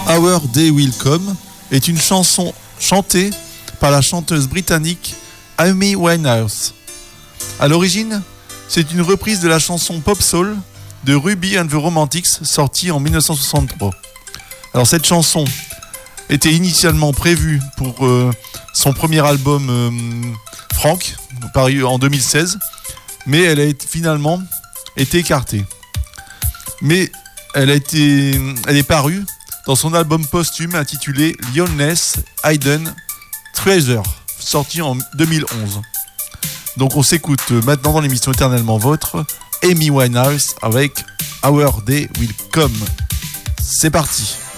Our Day Will Come est une chanson chantée par la chanteuse britannique Amy Winehouse. À l'origine, c'est une reprise de la chanson pop soul de Ruby and the Romantics sortie en 1963. Alors cette chanson était initialement prévue pour son premier album Frank, paru en 2016, mais elle a finalement été écartée. Mais elle est parue dans son album posthume intitulé Lioness Hidden Treasure, sorti en 2011. Donc on s'écoute maintenant dans l'émission Éternellement Vôtre, Amy Winehouse avec Our Day Will Come. C'est parti.